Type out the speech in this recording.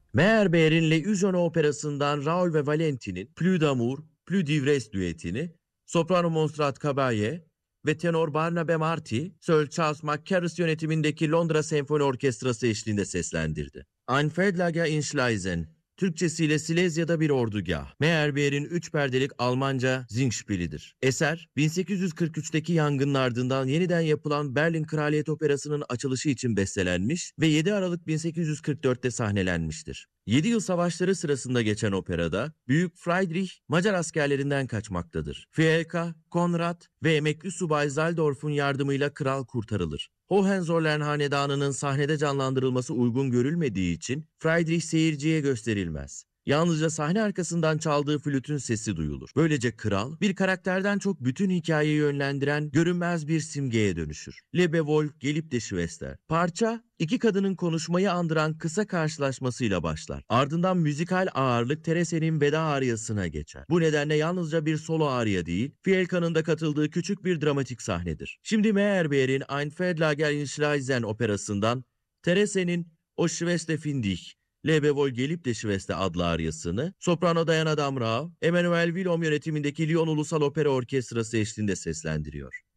Meyerbeer'in Le Usone operasından Raoul ve Valenti'nin Plus d'amour, plus d'ivresse düetini, soprano Montserrat Caballé ve tenor Barnabe Marty, Sir Charles Mackerras yönetimindeki Londra Senfoni Orkestrası eşliğinde seslendirdi. Ein Feldlager in Schlesien, Türkçesiyle Silezya'da bir ordugah. Meyerbeer'in 3 perdelik Almanca Singspiel'idir. Eser, 1843'teki yangının ardından yeniden yapılan Berlin Kraliyet Operası'nın açılışı için bestelenmiş ve 7 Aralık 1844'te sahnelenmiştir. 7 yıl savaşları sırasında geçen operada Büyük Friedrich Macar askerlerinden kaçmaktadır. Fielka, Konrad ve emekli subay Zaldorf'un yardımıyla kral kurtarılır. Hohenzollern hanedanının sahnede canlandırılması uygun görülmediği için Friedrich seyirciye gösterilmez. Yalnızca sahne arkasından çaldığı flütün sesi duyulur. Böylece kral bir karakterden çok bütün hikayeyi yönlendiren görünmez bir simgeye dönüşür. Le Bewohl gelip de Schwester. Parça iki kadının konuşmayı andıran kısa karşılaşmasıyla başlar. Ardından müzikal ağırlık Terese'nin veda aryasına geçer. Bu nedenle yalnızca bir solo arya değil, Fielka'nın da katıldığı küçük bir dramatik sahnedir. Şimdi Meyerbeer'in Ein Feldlager in Schlesien operasından Terese'nin O Schwester find ich, Le Bewohl gelip de Schwester adlı aryasını soprano Diana Damrau, Emanuel Villom yönetimindeki Lyon Ulusal Opera Orkestrası eşliğinde seslendiriyor.